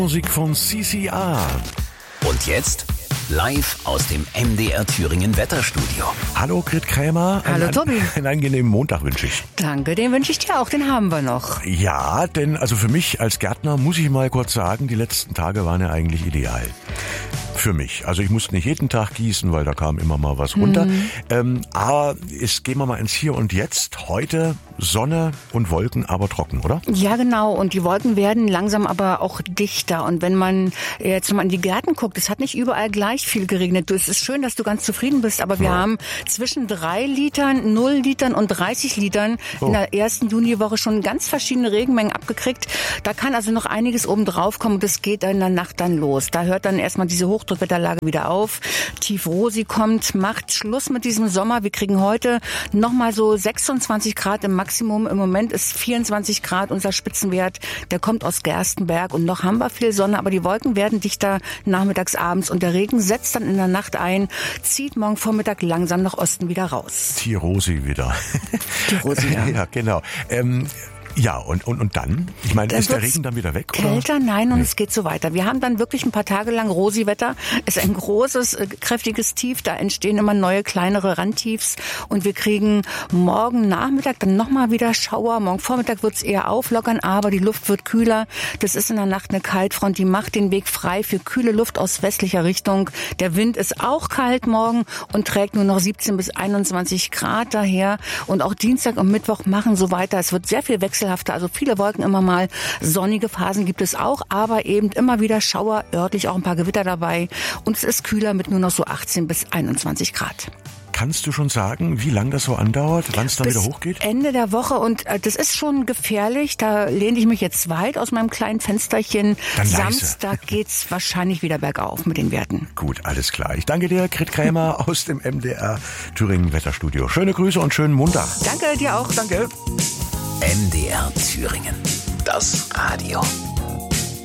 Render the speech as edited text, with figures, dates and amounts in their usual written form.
Musik von CCR. Und jetzt live aus dem MDR Thüringen Wetterstudio. Hallo Grit Krämer. Hallo Tobi. Einen angenehmen Montag wünsche ich. Danke, den wünsche ich dir auch, den haben wir noch. Ja, denn also für mich als Gärtner muss ich mal kurz sagen, die letzten Tage waren ja eigentlich ideal. Für mich. Also ich musste nicht jeden Tag gießen, weil da kam immer mal was runter. Aber gehen wir mal ins Hier und Jetzt. Heute Sonne und Wolken, aber trocken, oder? Ja, genau. Und die Wolken werden langsam aber auch dichter. Und wenn man jetzt mal in die Gärten guckt, es hat nicht überall gleich viel geregnet. Es ist schön, dass du ganz zufrieden bist, aber wir haben zwischen 3 Litern, 0 Litern und 30 Litern in der ersten Juniwoche schon ganz verschiedene Regenmengen abgekriegt. Da kann also noch einiges oben drauf kommen und es geht in der Nacht dann los. Da hört dann erstmal diese Hochdruckwetterlage wieder auf. Tief Rosi kommt, macht Schluss mit diesem Sommer. Wir kriegen heute nochmal so 26 Grad im Maximum. Im Moment ist 24 Grad unser Spitzenwert. Der kommt aus Gerstenberg und noch haben wir viel Sonne, aber die Wolken werden dichter nachmittags, abends und der Regen setzt dann in der Nacht ein, zieht morgen Vormittag langsam nach Osten wieder raus. Die Rosi wieder. Die Rosi, ja. Ja, genau. Ja, und dann? Ich meine, ist der Regen dann wieder weg? Kälter? Oder? Nein, und es geht so weiter. Wir haben dann wirklich ein paar Tage lang Rosi-Wetter. Es ist ein großes, kräftiges Tief. Da entstehen immer neue, kleinere Randtiefs. Und wir kriegen morgen Nachmittag dann nochmal wieder Schauer. Morgen Vormittag wird es eher auflockern, aber die Luft wird kühler. Das ist in der Nacht eine Kaltfront, die macht den Weg frei für kühle Luft aus westlicher Richtung. Der Wind ist auch kalt morgen und trägt nur noch 17 bis 21 Grad daher. Und auch Dienstag und Mittwoch machen so weiter. Es wird sehr viel wechselhafter, also viele Wolken immer mal. Sonnige Phasen gibt es auch, aber eben immer wieder Schauer, örtlich auch ein paar Gewitter dabei. Und es ist kühler mit nur noch so 18 bis 21 Grad. Kannst du schon sagen, wie lange das so andauert, wann es dann wieder hochgeht? Ende der Woche und das ist schon gefährlich. Da lehne ich mich jetzt weit aus meinem kleinen Fensterchen. Samstag geht's wahrscheinlich wieder bergauf mit den Werten. Gut, alles klar. Ich danke dir, Grit Krämer aus dem MDR Thüringen Wetterstudio. Schöne Grüße und schönen Montag. Danke, dir auch. Danke. MDR Thüringen. Das Radio.